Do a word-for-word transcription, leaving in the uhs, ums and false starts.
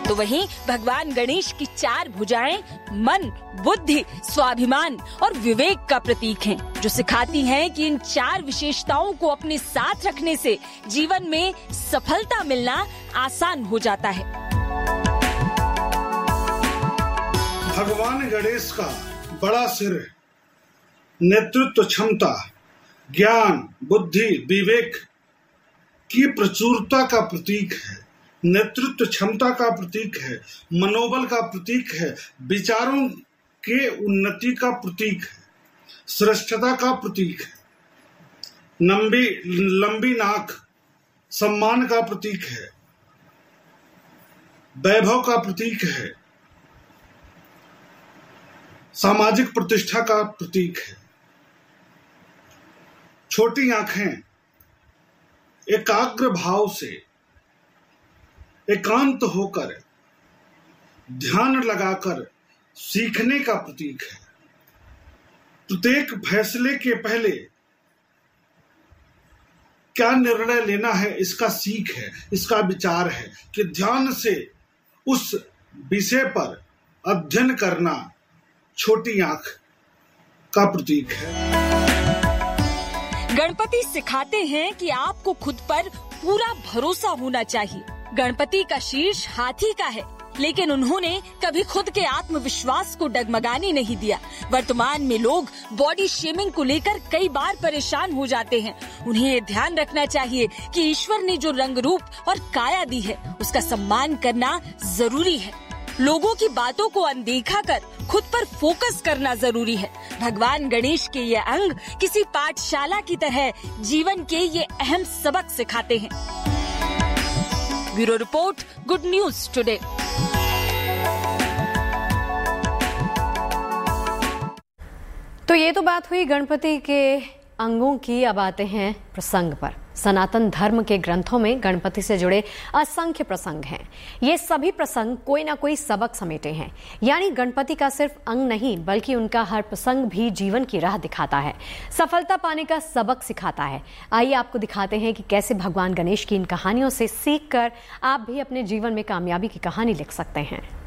तो वहीं भगवान गणेश की चार भुजाएं मन, बुद्धि, स्वाभिमान और विवेक का प्रतीक हैं, जो सिखाती हैं कि इन चार विशेषताओं को अपने साथ रखने से जीवन में सफलता मिलना आसान हो जाता है। भगवान गणेश का बड़ा सिर नेतृत्व क्षमता, ज्ञान, बुद्धि, विवेक की प्रचुरता का प्रतीक है, नेतृत्व क्षमता का प्रतीक है, मनोबल का प्रतीक है, विचारों के उन्नति का प्रतीक है, श्रेष्ठता का प्रतीक है, लंबी लंबी नाक सम्मान का प्रतीक है, वैभव का प्रतीक है, सामाजिक प्रतिष्ठा का प्रतीक है। छोटी आंखें एकाग्र भाव से एकांत होकर ध्यान लगाकर सीखने का प्रतीक है। प्रत्येक फैसले के पहले क्या निर्णय लेना है इसका सीख है, इसका विचार है कि ध्यान से उस विषय पर अध्ययन करना छोटी आंख का प्रतीक है। गणपति सिखाते हैं कि आपको खुद पर पूरा भरोसा होना चाहिए। गणपति का शीर्ष हाथी का है, लेकिन उन्होंने कभी खुद के आत्मविश्वास को डगमगाने नहीं दिया। वर्तमान में लोग बॉडी शेमिंग को लेकर कई बार परेशान हो जाते हैं। उन्हें ये ध्यान रखना चाहिए कि ईश्वर ने जो रंग रूप और काया दी है, उसका सम्मान करना जरूरी है। लोगों की बातों को अनदेखा कर खुद पर फोकस करना जरूरी है। भगवान गणेश के ये अंग किसी पाठशाला की तरह जीवन के ये अहम सबक सिखाते हैं। Bureau report, good news today. तो ये तो बात हुई गणपति के अंगों की। अब आते हैं प्रसंग पर। सनातन धर्म के ग्रंथों में गणपति से जुड़े असंख्य प्रसंग हैं। ये सभी प्रसंग कोई ना कोई सबक समेटे हैं। यानी गणपति का सिर्फ अंग नहीं, बल्कि उनका हर प्रसंग भी जीवन की राह दिखाता है, सफलता पाने का सबक सिखाता है। आइए आपको दिखाते हैं कि कैसे भगवान गणेश की इन कहानियों से सीख कर आप भी अपने जीवन में कामयाबी की कहानी लिख सकते हैं।